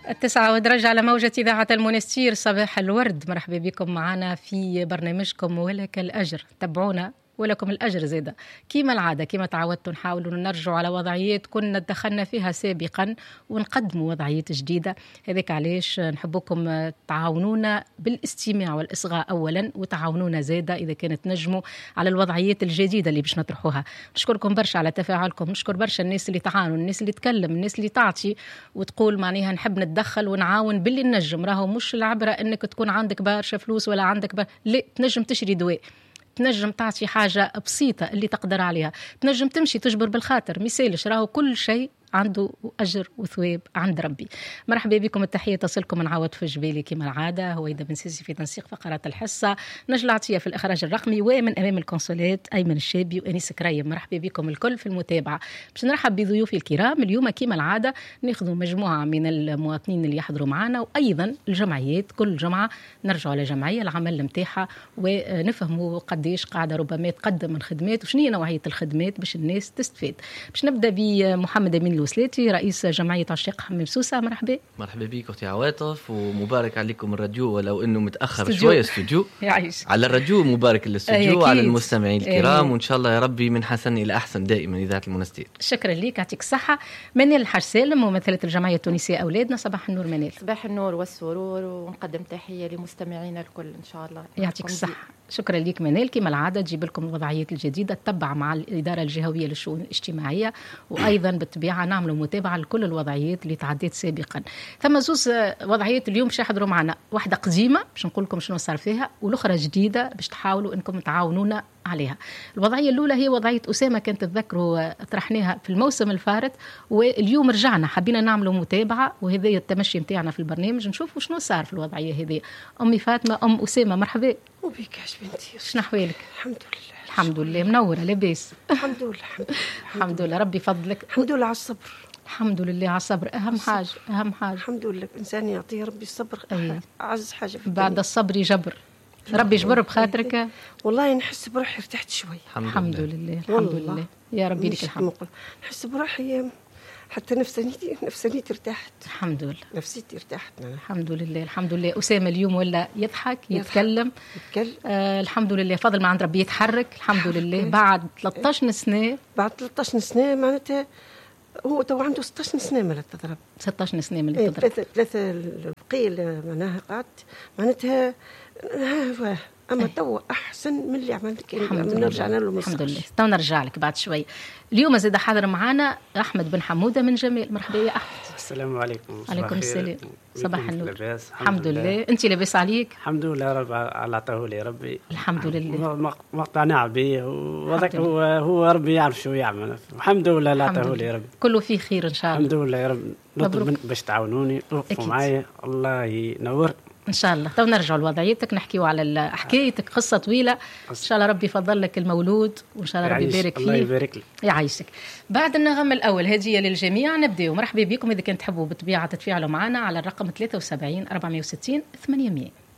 9:01 على موجة إذاعة المنستير. صباح الورد، مرحبا بكم معنا في برنامجكم ولك الأجر. تابعونا ولكم الأجر زيادة كما العادة، كما تعودتوا نحاولوا نرجعوا على وضعيات كنا دخلنا فيها سابقا ونقدموا وضعيات جديدة. هذاك علاش نحبكم تعاونونا بالاستماع والإصغاء أولا، وتعاونونا زيادة إذا كانت نجموا على الوضعيات الجديدة اللي باش نطرحوها. نشكركم برشا على تفاعلكم، نشكر برشا الناس اللي تعاونوا، الناس اللي تكلم، الناس اللي تعطي وتقول معناها نحب نتدخل ونعاون باللي نجم. راهو مش العبرة انك تكون عندك برشا فلوس ولا عندك لا، تنجم تشري دواء، تنجم تعطي حاجة بسيطة اللي تقدر عليها، تنجم تمشي تجبر بالخاطر، ميسالش راهو كل شيء عنده أجر وثواب عند ربي. مرحبا بكم، التحية تصلكم من عوض في جبالي كما العادة. هويدا بن سيسي في تنسيق فقرات الحصة، نجلة عطية في الإخراج الرقمي، ومن أمام الكونسولات أيمن الشابي وأنيس كريم. مرحبا بكم الكل في المتابعة. باش نرحب بضيوفي الكرام اليوم كما العادة، ناخذوا مجموعة من المواطنين اللي يحضروا معنا، وأيضا الجمعيات. كل جمعة نرجعوا على جمعية العمل متاعها ونفهموا قديش قاعدة ربما تقدم من خدمات وشنو هي نوعية الخدمات باش الناس تستفيد. باش نبدأ بمحمد أمين الوسلاتي، رئيس جمعية عشاق حمام سوسة. مرحبا. مرحبا بك اختي عواطف، ومبارك عليكم الراديو ولو انه متاخر شويه. استوديو يعيش على الراديو، مبارك للاستوديو وعلى المستمعين الكرام، وان شاء الله يا ربي من حسن الى احسن دائما اذاعه المنستير. شكرا لك، يعطيك الصحه. منال الحاج سالم، ممثله الجمعيه التونسيه اولادنا. صباح النور منال. صباح النور والسرور، ونقدم تحيه لمستمعينا الكل ان شاء الله. يعطيك الصحه. شكرا لك منال. كما العاده تجيب لكم الوضعيات الجديده، تتبع مع الاداره الجهويه للشؤون الاجتماعيه، وايضا بالطبيعه نعملوا متابعه لكل الوضعيات اللي تعديت سابقا. ثم زوز وضعيات اليوم باش يحضروا معنا، واحده قديمه باش نقول لكم شنو صار فيها، والاخرى جديده باش تحاولوا انكم تعاونونا عليها. الوضعيه الاولى هي وضعيه اسامه، كانت تذكروا طرحناها في الموسم الفارط، واليوم رجعنا حبينا نعملوا متابعه، وهذا التمشي نتاعنا في البرنامج، نشوفوا شنو صار في الوضعيه هذه. امي فاطمه، ام اسامه، مرحبا. وبيكاش بنتي، شنو احوالك؟ الحمد لله. الحمد لله، منوره لاباس. الحمد لله الحمد لله، ربي فضلك. الحمد لله على الصبر. الحمد لله على الصبر، اهم حاجه اهم حاجه. الحمد لله، الانسان يعطيه ربي الصبر. اعز حاجه في بعد الصبر يجبر، ربي يجبر بخاطرك. والله نحس بروحي ارتحت شوي. الحمد لله الحمد لله يا ربي لك الحمد. نحس بروحي حتى نفسانيتي ارتاحت. الحمد لله، نفسيتي ارتاحت. الحمد لله الحمد لله. أسامة اليوم ولا يضحك يتكلم. الحمد لله، فضل ما عند ربي، يتحرك الحمد لله. بعد 13 سنة، بعد 13 سنة معناتها هو تو عنده 16 سنة من تضرب. 16 سنة من تضرب. ثلاثة البقية معناها قعدت معناتها أما تو أحسن من اللي عملت. نرجعنا له الحمد لله. تو نرجع لك بعد شوي. اليوم زاد حاضر معنا أحمد بن حمودة من جمال. مرحبا يا أحمد. السلام عليكم. عليكم السلام. صباح النور. الحمد لله. أنت لاباس عليك؟ الحمد لله، رب على عطاه لي ربي. الحمد لله. مقتنع به، وهذاك هو ربي يعرف شو يعمل. الحمد لله لا عطاه لي ربي. كله فيه خير إن شاء الله. الحمد لله يا رب. نطلب باش تعاونوني توقفوا معايا، الله ينور ان شاء الله. تو نرجعوا لوضعيتك، نحكيوا على حكايتك، قصه طويله ان شاء الله. ربي يفضل لك المولود، وان شاء الله ربي يبارك فيه. الله يبارك لك، يعيشك. بعد النغم الاول هديه للجميع، نبداو. مرحبا بكم. اذا كنت تحبوا بالطبيعه تتفاعلوا معنا على الرقم 73 460 800.